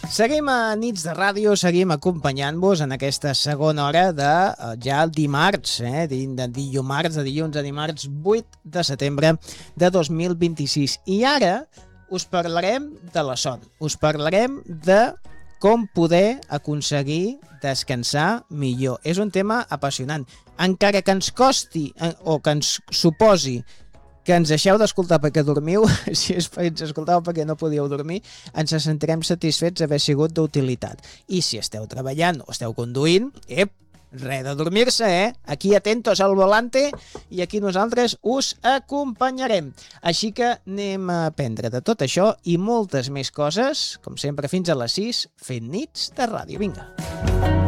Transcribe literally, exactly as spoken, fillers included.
Seguim a Nits de Ràdio, seguim acompanyant-vos en aquesta segona hora de eh, ja el dimarts, eh, de, de dimarts, de dilluns a dimarts vuit de setembre de dos mil vint-i-sis. I ara us parlarem de la son, us parlarem de com poder aconseguir descansar millor. És un tema apassionant. Encara que ens costi eh, o que ens suposi que ens deixeu d'escoltar perquè dormiu, si és per ens escoltàveu perquè no podíeu dormir, ens sentirem satisfets d'haver sigut d'utilitat. I si esteu treballant o esteu conduint, ep, res de dormir-se, eh? Aquí atentos al volante i aquí nosaltres us acompanyarem. Així que anem a aprendre de tot això i moltes més coses, com sempre fins a les sis, fent nits de ràdio. Vinga!